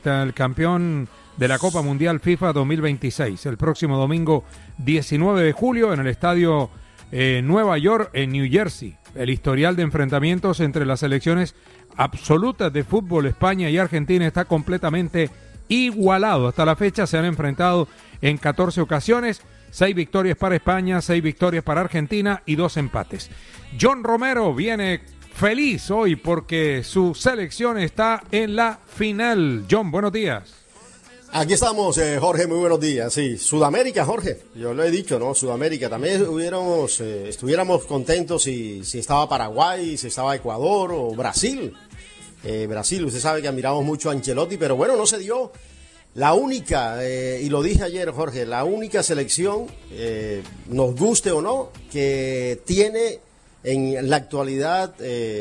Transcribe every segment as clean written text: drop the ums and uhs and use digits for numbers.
el campeón de la Copa Mundial FIFA 2026, el próximo domingo 19 de julio en el estadio Nueva York en New Jersey. El historial de enfrentamientos entre las selecciones absolutas de fútbol España y Argentina está completamente igualado. Hasta la fecha se han enfrentado en 14 ocasiones, 6 victorias para España, 6 victorias para Argentina y 2 empates. John Romero viene feliz hoy porque su selección está en la final. John, buenos días. Aquí estamos, Jorge, muy buenos días. Sí, Sudamérica, Jorge, yo lo he dicho, ¿no? Sudamérica, también estuviéramos contentos si estaba Paraguay, si estaba Ecuador o Brasil. Brasil, usted sabe que admiramos mucho a Ancelotti, pero bueno, no se dio. La única, y lo dije ayer, Jorge, la única selección, nos guste o no, que tiene en la actualidad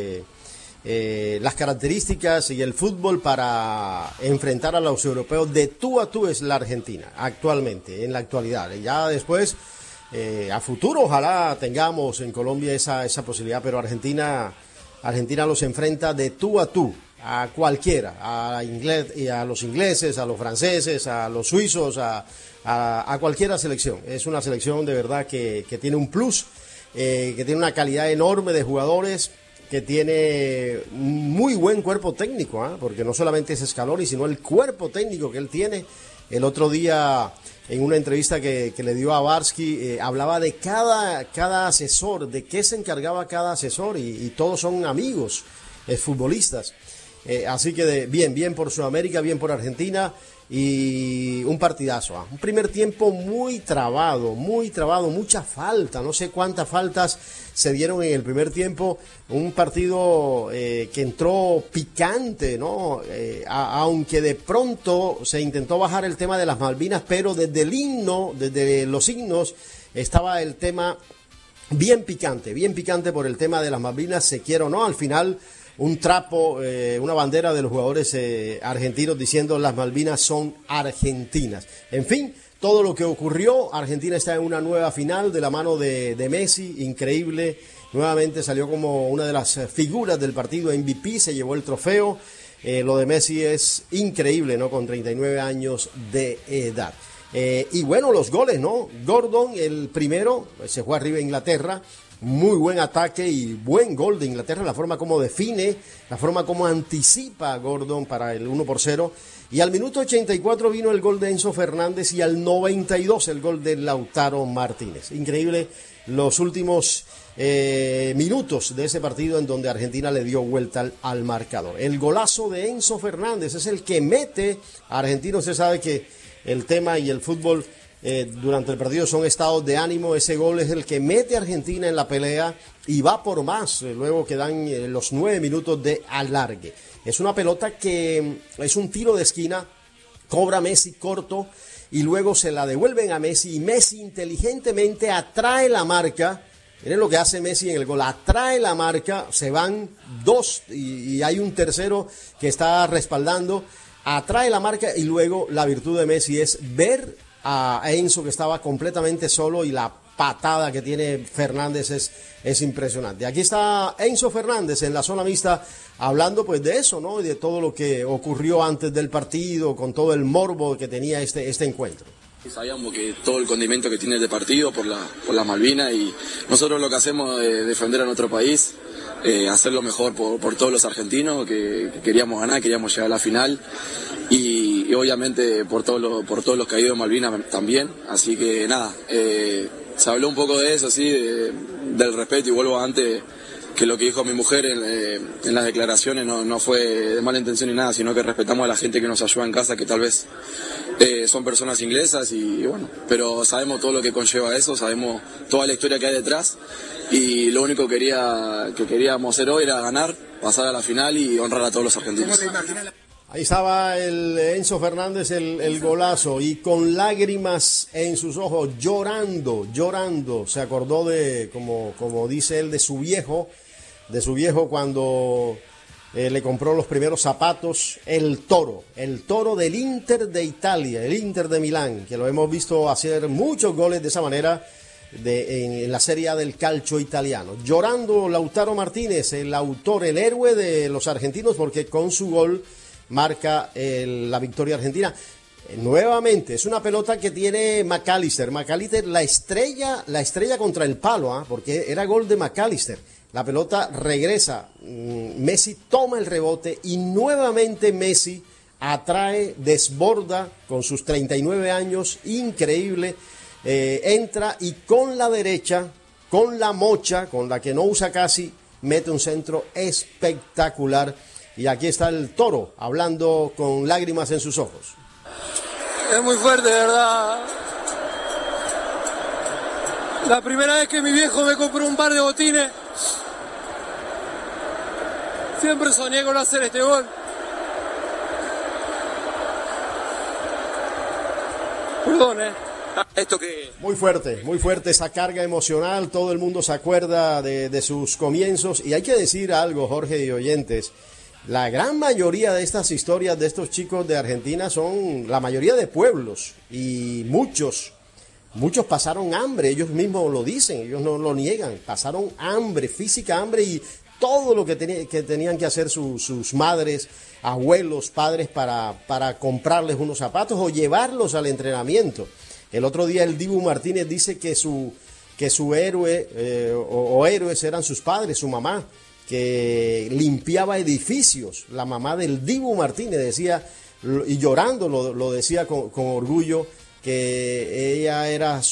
las características y el fútbol para enfrentar a los europeos de tú a tú es la Argentina, actualmente, en la actualidad. Y ya después, a futuro, ojalá tengamos en Colombia esa posibilidad, pero Argentina los enfrenta de tú a cualquiera, a los ingleses, a los franceses, a los suizos, a cualquiera selección. Es una selección de verdad que tiene un plus, que tiene una calidad enorme de jugadores, que tiene muy buen cuerpo técnico, porque no solamente es Scaloni, sino el cuerpo técnico que él tiene. El otro día, en una entrevista que le dio a Barsky, hablaba de cada asesor, de qué se encargaba cada asesor, y todos son amigos, futbolistas. Así que bien por Sudamérica, bien por Argentina, y un partidazo. Un primer tiempo muy trabado, mucha falta, no sé cuántas faltas se dieron en el primer tiempo. Un partido que entró picante, ¿no? Aunque de pronto se intentó bajar el tema de las Malvinas, pero desde el himno, desde los himnos, estaba el tema bien picante por el tema de las Malvinas, se quiera o no. Al final, un trapo, una bandera de los jugadores argentinos diciendo las Malvinas son argentinas. En fin, todo lo que ocurrió, Argentina está en una nueva final de la mano de Messi, increíble. Nuevamente salió como una de las figuras del partido, MVP, se llevó el trofeo. Lo de Messi es increíble, ¿no? Con 39 años de edad. Y bueno, los goles, ¿no? Gordon, el primero, se fue arriba a Inglaterra. Muy buen ataque y buen gol de Inglaterra, la forma como define, la forma como anticipa a Gordon para el 1-0. Y al minuto 84 vino el gol de Enzo Fernández y al 92 el gol de Lautaro Martínez. Increíble los últimos minutos de ese partido en donde Argentina le dio vuelta al marcador. El golazo de Enzo Fernández es el que mete a Argentina. Usted sabe que el tema y el fútbol durante el partido son estados de ánimo. Ese gol es el que mete a Argentina en la pelea y va por más, luego que dan los 9 minutos de alargue. Es una pelota que es un tiro de esquina, cobra Messi corto y luego se la devuelven a Messi, y Messi inteligentemente atrae la marca. Miren lo que hace Messi en el gol, atrae la marca, se van dos y hay un tercero que está respaldando, atrae la marca, y luego la virtud de Messi es ver a Enzo, que estaba completamente solo, y la patada que tiene Fernández es impresionante. Aquí está Enzo Fernández en la zona mixta hablando pues de eso, ¿no? Y de todo lo que ocurrió antes del partido, con todo el morbo que tenía este encuentro. Sabíamos que todo el condimento que tiene este partido por las Malvinas, y nosotros lo que hacemos es defender a nuestro país, hacer lo mejor por todos los argentinos que queríamos ganar, queríamos llegar a la final, y obviamente por todos los caídos de Malvinas también. Así que nada, se habló un poco de eso, sí, del respeto, y vuelvo antes que lo que dijo mi mujer en las declaraciones no fue de mala intención ni nada, sino que respetamos a la gente que nos ayuda en casa, que tal vez son personas inglesas, y bueno, pero sabemos todo lo que conlleva eso, sabemos toda la historia que hay detrás, y lo único que queríamos hacer hoy era ganar, pasar a la final y honrar a todos los argentinos. Ahí estaba el Enzo Fernández, el golazo, y con lágrimas en sus ojos, llorando. Se acordó de, como dice él, de su viejo cuando le compró los primeros zapatos, el toro del Inter de Italia, el Inter de Milán, que lo hemos visto hacer muchos goles de esa manera en la Serie A del calcio italiano. Llorando Lautaro Martínez, el autor, el héroe de los argentinos, porque con su gol marca la victoria argentina. Nuevamente, es una pelota que tiene McAllister. McAllister, la estrella contra el palo, porque era gol de McAllister. La pelota regresa, Messi toma el rebote y nuevamente Messi atrae, desborda con sus 39 años, increíble, entra y con la derecha, con la mocha, con la que no usa casi, mete un centro espectacular. Y aquí está el Toro hablando con lágrimas en sus ojos. Es muy fuerte, de verdad. La primera vez que mi viejo me compró un par de botines, siempre soñé con hacer este gol. Perdón, Esto que... Muy fuerte esa carga emocional, todo el mundo se acuerda de sus comienzos, y hay que decir algo, Jorge y oyentes, la gran mayoría de estas historias de estos chicos de Argentina son la mayoría de pueblos, y muchos pasaron hambre, ellos mismos lo dicen, ellos no lo niegan, pasaron hambre, física hambre, y todo lo que tenían que hacer sus madres, abuelos, padres para comprarles unos zapatos o llevarlos al entrenamiento. El otro día el Dibu Martínez dice que su héroe o héroes eran sus padres, su mamá, que limpiaba edificios. La mamá del Dibu Martínez decía, y llorando lo decía con orgullo, que ella era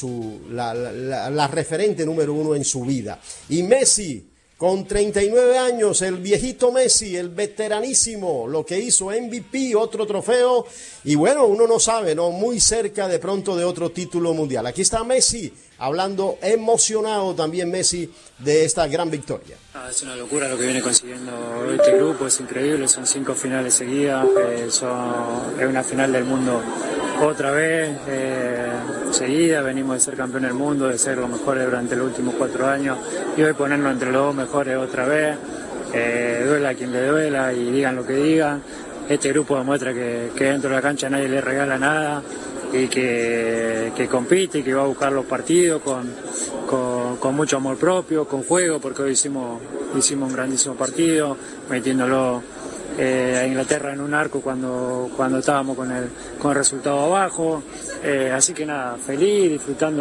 la referente número uno en su vida. Y Messi, con 39 años, el viejito Messi, el veteranísimo, lo que hizo, MVP, otro trofeo, y bueno, uno no sabe, ¿no? Muy cerca de pronto de otro título mundial. Aquí está Messi, hablando emocionado también Messi de esta gran victoria. Es una locura lo que viene consiguiendo este grupo, es increíble, son 5 finales seguidas, es una final del mundo otra vez, seguida, venimos de ser campeón del mundo, de ser los mejores durante los últimos 4 años, y hoy ponernos entre los 2 mejores otra vez, duela a quien le duela y digan lo que digan. Este grupo demuestra que dentro de la cancha nadie le regala nada y que compite y que va a buscar los partidos con mucho amor propio, con juego, porque hoy hicimos un grandísimo partido, metiéndolo a Inglaterra en un arco cuando estábamos con el resultado abajo, así que nada, feliz, disfrutando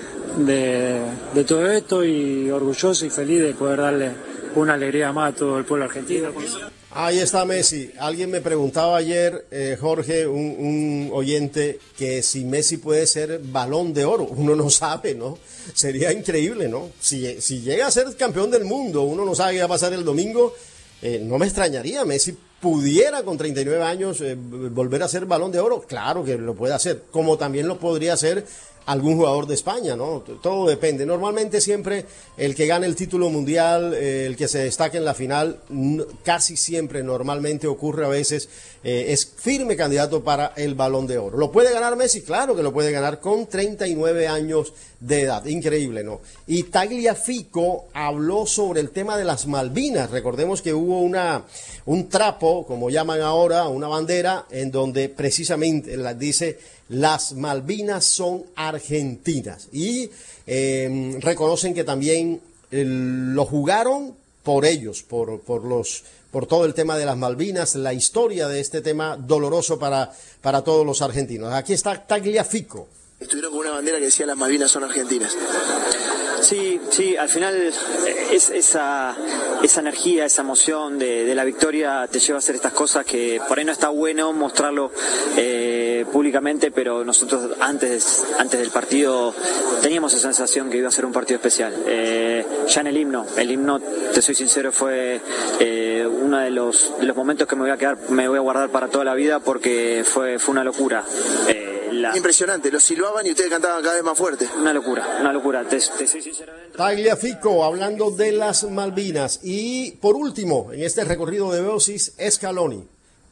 de todo esto y orgulloso y feliz de poder darle una alegría más a todo el pueblo argentino. Ahí está Messi. Alguien me preguntaba ayer, Jorge, un oyente, que si Messi puede ser Balón de Oro. Uno no sabe, ¿no? Sería increíble, ¿no? Si llega a ser campeón del mundo, uno no sabe qué va a pasar el domingo. No me extrañaría, Messi pudiera con 39 años volver a ser Balón de Oro. Claro que lo puede hacer, como también lo podría hacer algún jugador de España, ¿no? Todo depende. Normalmente siempre el que gane el título mundial, el que se destaque en la final, casi siempre, normalmente ocurre a veces, es firme candidato para el Balón de Oro. ¿Lo puede ganar Messi? Claro que lo puede ganar con 39 años de edad. Increíble, ¿no? Y Tagliafico habló sobre el tema de las Malvinas. Recordemos que hubo un trapo, como llaman ahora, una bandera, en donde precisamente dice: las Malvinas son argentinas, y reconocen que también lo jugaron por ellos, por todo el tema de las Malvinas, la historia de este tema doloroso para todos los argentinos. Aquí está Tagliafico. Estuvieron con una bandera que decía las Malvinas son argentinas. Sí, al final esa energía, esa emoción de la victoria te lleva a hacer estas cosas que por ahí no está bueno mostrarlo públicamente, pero nosotros antes del partido teníamos esa sensación que iba a ser un partido especial. Ya en el himno, te soy sincero, fue uno de los momentos que me voy a guardar para toda la vida, porque fue una locura. Impresionante, lo silbaban y ustedes cantaban cada vez más fuerte. Una locura, te soy sincero. Tagliafico hablando de las Malvinas. Y por último, en este recorrido de Beosis, Scaloni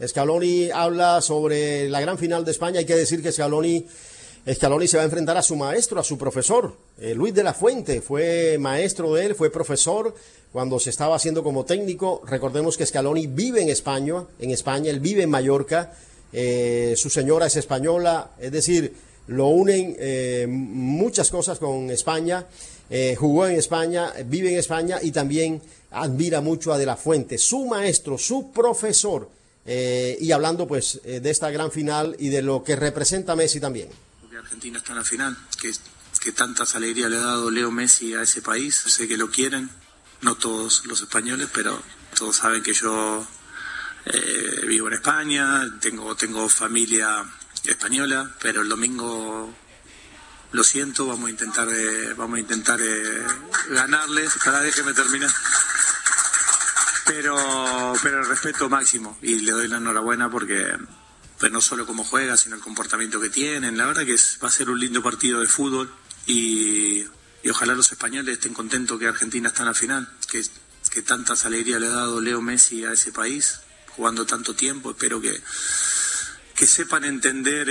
habla sobre la gran final de España. Hay que decir que Scaloni se va a enfrentar a su maestro, a su profesor, Luis de la Fuente. Fue maestro de él, fue profesor cuando se estaba haciendo como técnico. Recordemos que Scaloni vive en España, él vive en Mallorca. Su señora es española, es decir, lo unen muchas cosas con España. Jugó en España, vive en España y también admira mucho a De la Fuente, su maestro, su profesor. y hablando pues de esta gran final y de lo que representa Messi también. Porque Argentina está en la final, que tantas alegrías le ha dado Leo Messi a ese país. Sé que lo quieren, no todos los españoles, pero todos saben que yo vivo en España, tengo familia española, pero el domingo lo siento, vamos a intentar ganarles. Ojalá déjeme terminar. Pero el respeto máximo, y le doy la enhorabuena porque pues no solo cómo juega, sino el comportamiento que tienen. La verdad que va a ser un lindo partido de fútbol y ojalá los españoles estén contentos que Argentina está en la final, que tantas alegrías le ha dado Leo Messi a ese país, jugando tanto tiempo. Espero que sepan entender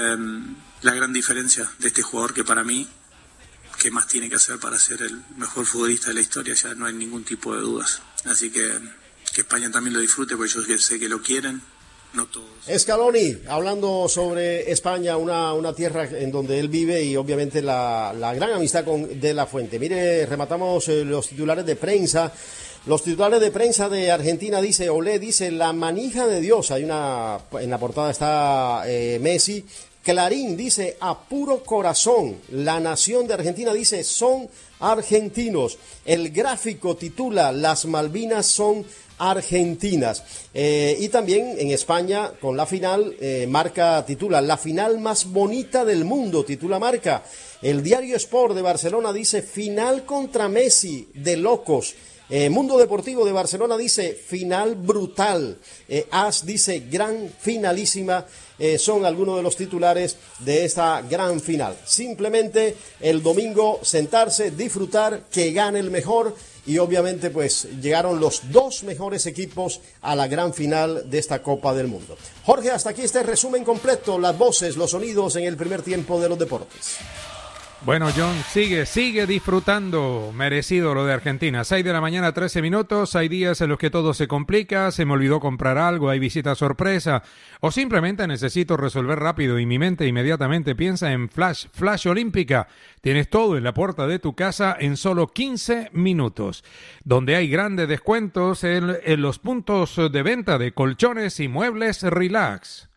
la gran diferencia de este jugador, que para mí, ¿qué más tiene que hacer para ser el mejor futbolista de la historia? Ya no hay ningún tipo de dudas. Así que España también lo disfrute, porque yo sé que lo quieren, no todos. Scaloni, hablando sobre España, una tierra en donde él vive, y obviamente la gran amistad con De La Fuente. Mire, rematamos los titulares de prensa. Los titulares de prensa de Argentina dice, Olé dice, la manija de Dios. En la portada está Messi. Clarín dice, a puro corazón. La Nación de Argentina dice, son argentinos. El Gráfico titula, las Malvinas son argentinas. Y también en España, con la final, Marca titula, la final más bonita del mundo, titula Marca. El Diario Sport de Barcelona dice, final contra Messi, de locos. Mundo Deportivo de Barcelona dice, final brutal. AS dice, gran finalísima. Son algunos de los titulares de esta gran final. Simplemente el domingo sentarse, disfrutar, que gane el mejor, y obviamente pues llegaron los dos mejores equipos a la gran final de esta Copa del Mundo. Jorge, hasta aquí este resumen completo, las voces, los sonidos en el primer tiempo de los deportes. Bueno, John, sigue disfrutando, merecido lo de Argentina. 6 de la mañana, 13 minutos, hay días en los que todo se complica, se me olvidó comprar algo, hay visita sorpresa, o simplemente necesito resolver rápido y mi mente inmediatamente piensa en Flash Olímpica. Tienes todo en la puerta de tu casa en solo 15 minutos, donde hay grandes descuentos en los puntos de venta de colchones y muebles Relax.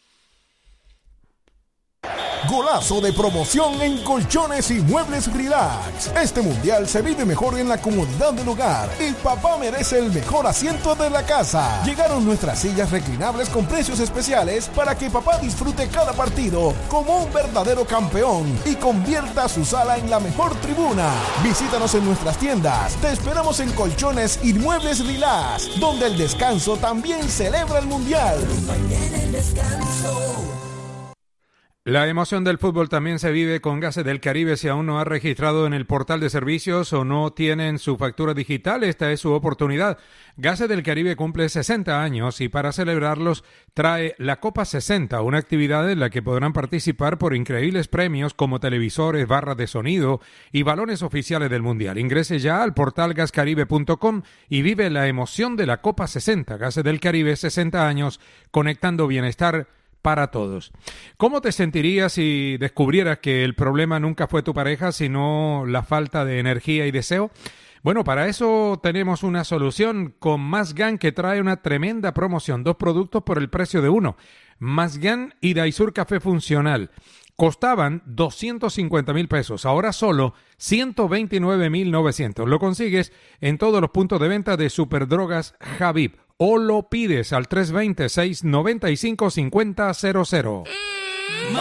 Golazo de promoción en Colchones y Muebles Relax. Este mundial se vive mejor en la comodidad del hogar. El papá merece el mejor asiento de la casa. Llegaron nuestras sillas reclinables con precios especiales para que papá disfrute cada partido como un verdadero campeón y convierta su sala en la mejor tribuna. Visítanos en nuestras tiendas. Te esperamos en Colchones y Muebles Relax, donde el descanso también celebra el mundial. La emoción del fútbol también se vive con Gases del Caribe. Si aún no ha registrado en el portal de servicios o no tienen su factura digital, esta es su oportunidad. Gases del Caribe cumple 60 años y para celebrarlos trae la Copa 60, una actividad en la que podrán participar por increíbles premios como televisores, barras de sonido y balones oficiales del Mundial. Ingrese ya al portal gascaribe.com y vive la emoción de la Copa 60. Gases del Caribe, 60 años, conectando bienestar para todos. ¿Cómo te sentirías si descubrieras que el problema nunca fue tu pareja, sino la falta de energía y deseo? Bueno, para eso tenemos una solución con Mazgan, que trae una tremenda promoción. 2 productos por el precio de uno. Mazgan y Daisur Café Funcional. Costaban 250,000 pesos, ahora solo 129,900. Lo consigues en todos los puntos de venta de Superdrogas Habib o lo pides al 320-695-5000.